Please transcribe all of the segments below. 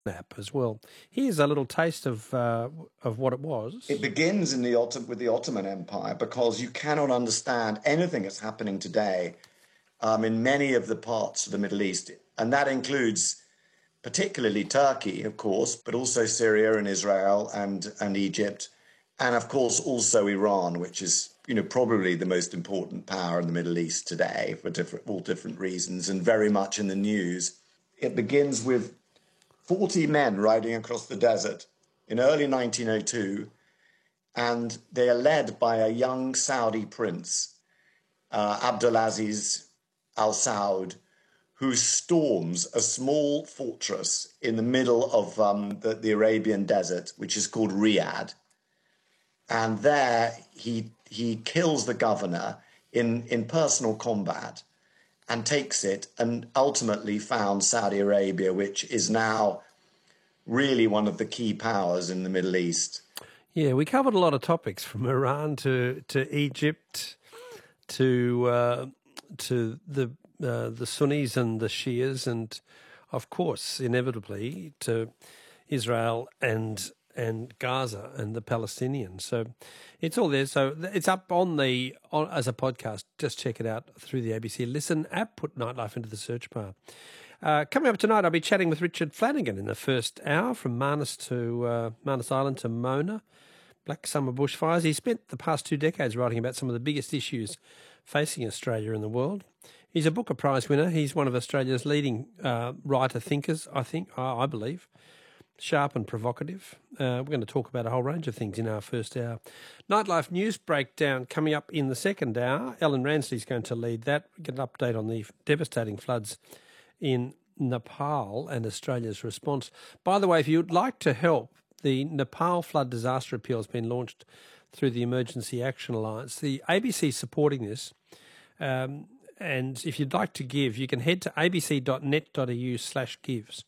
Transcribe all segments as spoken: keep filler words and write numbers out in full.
App as well. Here's a little taste of uh, of what it was. It begins in the Otto- with the Ottoman Empire, because you cannot understand anything that's happening today um, in many of the parts of the Middle East, and that includes particularly Turkey, of course, but also Syria and Israel and and Egypt, and of course also Iran, which is you know probably the most important power in the Middle East today for different all different reasons, and very much in the news. It begins with forty men riding across the desert in early nineteen oh two, and they are led by a young Saudi prince, uh, Abdulaziz Al Saud, who storms a small fortress in the middle of um, the, the Arabian desert, which is called Riyadh. And there he he kills the governor in, in personal combat and takes it, and ultimately found Saudi Arabia, which is now really one of the key powers in the Middle East. Yeah, we covered a lot of topics from Iran to to Egypt to uh, to the uh, the Sunnis and the Shias, and of course, inevitably, to Israel and and Gaza and the Palestinians. So it's all there. So it's up on the on, as a podcast. Just check it out through the A B C Listen app. Put Nightlife into the search bar. Uh, coming up tonight, I'll be chatting with Richard Flanagan in the first hour, from Manus to uh, Manus Island to Mona, Black Summer bushfires. He spent the past two decades writing about some of the biggest issues facing Australia and the world. He's a Booker Prize winner. He's one of Australia's leading uh, writer-thinkers, I think, I, I believe. Sharp and provocative. Uh, we're going to talk about a whole range of things in our first hour. Nightlife news breakdown coming up in the second hour. Ellen Ransley's going to lead that. We get an update on the devastating floods in Nepal and Australia's response. By the way, if you'd like to help, the Nepal flood disaster appeal has been launched through the Emergency Action Alliance. The A B C is supporting this. Um, and if you'd like to give, you can head to abc.net.au slash gives.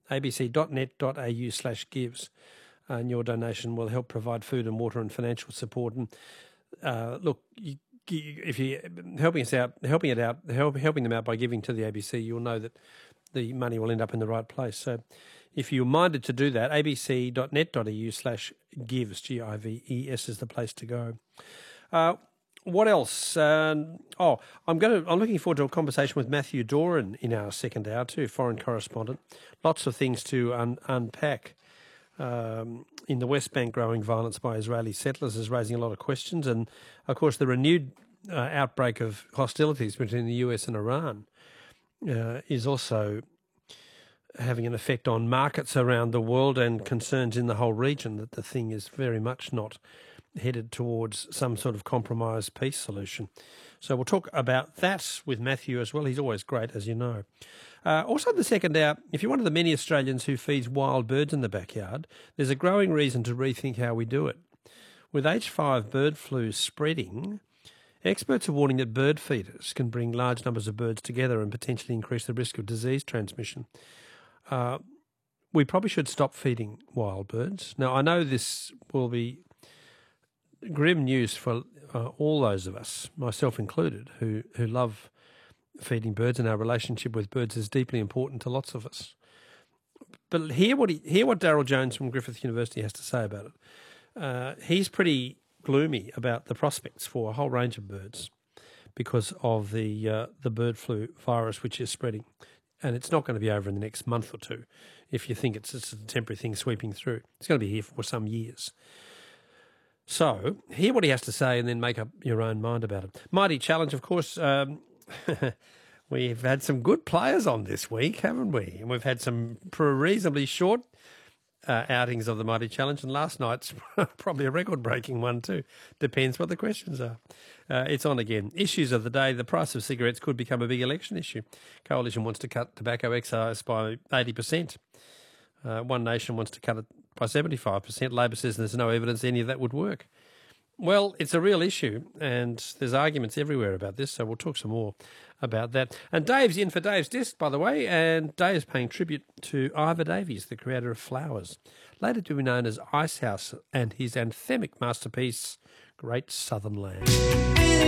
abc.net.au slash gives. And your donation will help provide food and water and financial support. And uh, look, you, if you're helping us out, helping it out, help, helping them out by giving to the A B C, you'll know that the money will end up in the right place. So if you're minded to do that, abc.net.au slash gives, G I V E S is the place to go. Uh, what else? Um, oh, I'm going to. I'm looking forward to a conversation with Matthew Doran in our second hour too, foreign correspondent. Lots of things to un- unpack. Um, in the West Bank, growing violence by Israeli settlers is raising a lot of questions, and of course the renewed uh, outbreak of hostilities between the U S and Iran uh, is also having an effect on markets around the world and concerns in the whole region, that the thing is very much not headed towards some sort of compromise peace solution. So we'll talk about that with Matthew as well. He's always great, as you know. Uh, also in the second hour, if you're one of the many Australians who feeds wild birds in the backyard, there's a growing reason to rethink how we do it. With H five bird flu spreading, experts are warning that bird feeders can bring large numbers of birds together and potentially increase the risk of disease transmission. Uh, we probably should stop feeding wild birds. Now, I know this will be grim news for uh, all those of us, myself included, who, who love feeding birds, and our relationship with birds is deeply important to lots of us. But hear what he, hear what Darryl Jones from Griffith University has to say about it. Uh, he's pretty gloomy about the prospects for a whole range of birds because of the uh, the bird flu virus which is spreading. And it's not going to be over in the next month or two if you think it's just a temporary thing sweeping through. It's going to be here for some years. So hear what he has to say and then make up your own mind about it. Mighty Challenge, of course. Um, we've had some good players on this week, haven't we? And we've had some reasonably short uh, outings of the Mighty Challenge, and last night's probably a record-breaking one too. Depends what the questions are. Uh, it's on again. Issues of the day. The price of cigarettes could become a big election issue. Coalition wants to cut tobacco excise by eighty percent. Uh, One Nation wants to cut it by seventy-five percent. Labor says there's no evidence any of that would work. Well, it's a real issue, and there's arguments everywhere about this, so we'll talk some more about that. And Dave's in for Dave's Disc, by the way, and Dave's paying tribute to Ivor Davies, the creator of Flowers, later to be known as Icehouse, and his anthemic masterpiece, Great Southern Land.